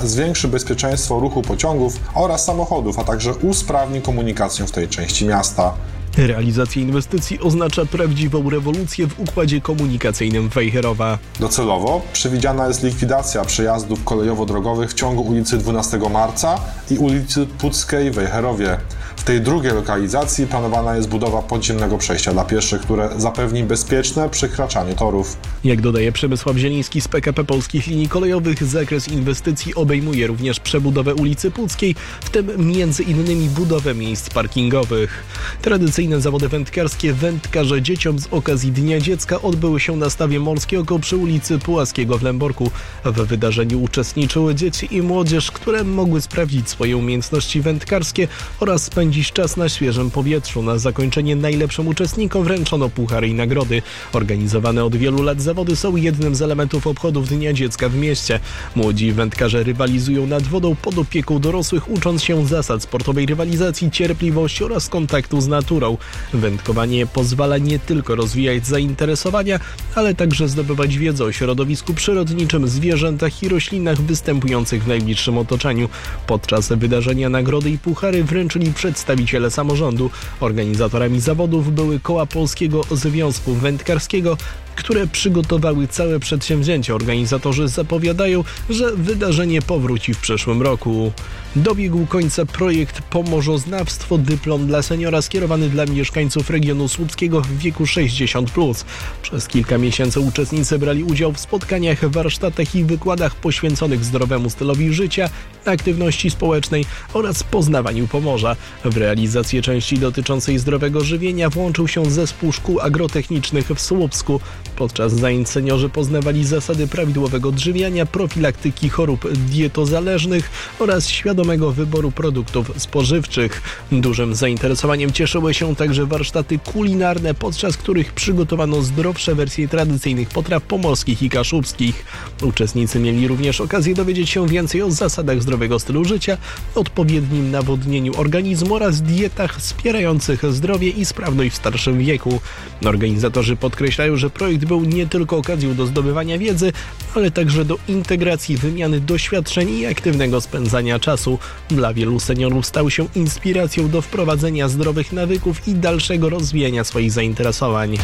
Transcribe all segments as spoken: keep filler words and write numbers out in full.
zwiększy bezpieczeństwo ruchu pociągów oraz samochodów, a także usprawni komunikację w tej części miasta. Realizacja inwestycji oznacza prawdziwą rewolucję w układzie komunikacyjnym Wejherowa. Docelowo przewidziana jest likwidacja przejazdów kolejowo-drogowych w ciągu ulicy dwunastego marca i ulicy Puckiej w Wejherowie. W tej drugiej lokalizacji planowana jest budowa podziemnego przejścia dla pieszych, które zapewni bezpieczne przekraczanie torów. Jak dodaje Przemysław Zieliński z P K P Polskich Linii Kolejowych, zakres inwestycji obejmuje również przebudowę ulicy Puckiej, w tym między innymi budowę miejsc parkingowych. Tradycyjne zawody wędkarskie Wędkarze Dzieciom z okazji Dnia Dziecka odbyły się na stawie Morskie Oko przy ulicy Pułaskiego w Lęborku. W wydarzeniu uczestniczyły dzieci i młodzież, które mogły sprawdzić swoje umiejętności wędkarskie oraz spędzić czas na świeżym powietrzu. Na zakończenie najlepszym uczestnikom wręczono puchary i nagrody. Organizowane od wielu lat zawody są jednym z elementów obchodów Dnia Dziecka w mieście. Młodzi wędkarze rywalizują nad wodą pod opieką dorosłych, ucząc się zasad sportowej rywalizacji, cierpliwości oraz kontaktu z naturą. Wędkowanie pozwala nie tylko rozwijać zainteresowania, ale także zdobywać wiedzę o środowisku przyrodniczym, zwierzętach i roślinach występujących w najbliższym otoczeniu. Podczas wydarzenia nagrody i puchary wręczyli przedstawiciele samorządu. Organizatorami zawodów były koła Polskiego Związku Wędkarskiego, które przygotowały całe przedsięwzięcie. Organizatorzy zapowiadają, że wydarzenie powróci w przyszłym roku. Dobiegł końca projekt Pomorzoznawstwo, dyplom dla seniora skierowany dla mieszkańców regionu słupskiego w wieku sześćdziesiąt plus. Przez kilka miesięcy uczestnicy brali udział w spotkaniach, warsztatach i wykładach poświęconych zdrowemu stylowi życia, aktywności społecznej oraz poznawaniu Pomorza. W realizację części dotyczącej zdrowego żywienia włączył się zespół szkół agrotechnicznych w Słupsku. Podczas zajęć seniorzy poznawali zasady prawidłowego odżywiania, profilaktyki chorób dietozależnych oraz świadomego wyboru produktów spożywczych. Dużym zainteresowaniem cieszyły się także warsztaty kulinarne, podczas których przygotowano zdrowsze wersje tradycyjnych potraw pomorskich i kaszubskich. Uczestnicy mieli również okazję dowiedzieć się więcej o zasadach zdrowego stylu życia, odpowiednim nawodnieniu organizmu oraz dietach wspierających zdrowie i sprawność w starszym wieku. Organizatorzy podkreślają, że projekt był nie tylko okazją do zdobywania wiedzy, ale także do integracji, wymiany doświadczeń i aktywnego spędzania czasu. Dla wielu seniorów stał się inspiracją do wprowadzenia zdrowych nawyków i dalszego rozwijania swoich zainteresowań.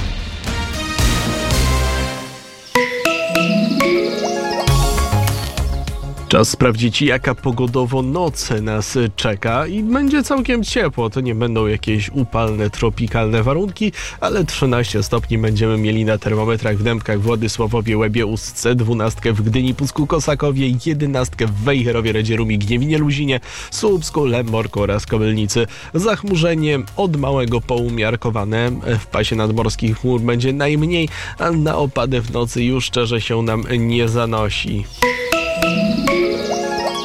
Czas sprawdzić, jaka pogodowo noc nas czeka i będzie całkiem ciepło. To nie będą jakieś upalne, tropikalne warunki, ale trzynaście stopni będziemy mieli na termometrach w Dębkach, Władysławowie, Łebie, Ustce, dwunastkę w Gdyni, Pucku, Kosakowie, jedenastkę w Wejherowie, Radzierumiu, Gniewinie, Luzinie, Słupsku, Lęborku oraz Kobylnicy. Zachmurzenie od małego poumiarkowane. W pasie nadmorskich chmur będzie najmniej, a na opady w nocy już szczerze się nam nie zanosi.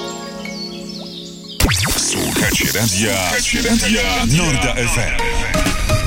Słuchacie radia, radia Norda F M.